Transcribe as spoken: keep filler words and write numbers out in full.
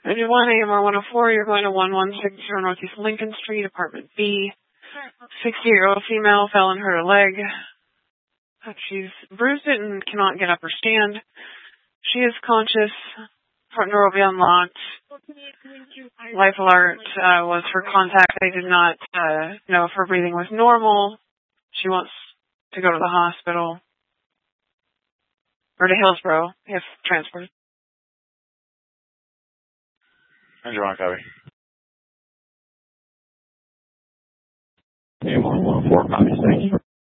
ninety-one A M R one oh four, you're going to one one six zero Northeast Lincoln Street, apartment B. sixty-year-old female fell and hurt her leg. She's bruised it and cannot get up or stand. She is conscious. Front door will be unlocked. Life alert uh, was for contact. They did not uh, know if her breathing was normal. She wants to go to the hospital or to Hillsborough if transported. Roger, one copy. A M R one oh four, copy, thank you.